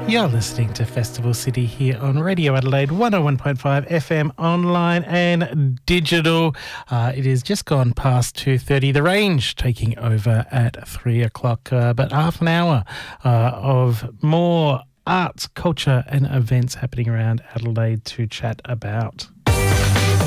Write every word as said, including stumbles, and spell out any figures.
You're listening to Festival City here on Radio Adelaide one oh one point five F M, online and digital. Uh, it is just gone past two thirty. The Range taking over at three o'clock, uh, but half an hour uh, of more arts, culture and events happening around Adelaide to chat about.